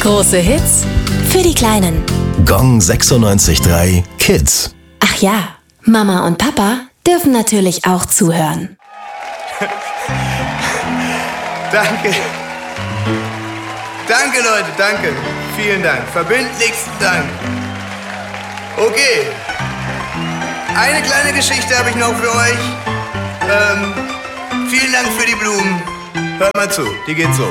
Große Hits für die Kleinen. Gong 96.3 Kids. Ach ja, Mama und Papa dürfen natürlich auch zuhören. Danke. Danke, Leute, danke. Vielen Dank. Verbindlichsten Dank. Okay. Eine kleine Geschichte habe ich noch für euch. Vielen Dank für die Blumen. Hört mal zu, die geht so.